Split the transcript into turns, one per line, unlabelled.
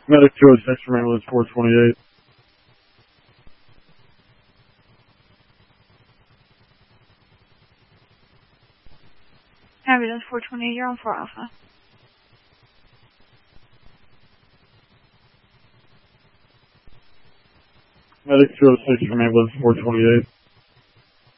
Medic 206 from ambulance 428.
Ambulance 428, you're on 4 Alpha.
Medic 206 from ambulance 428.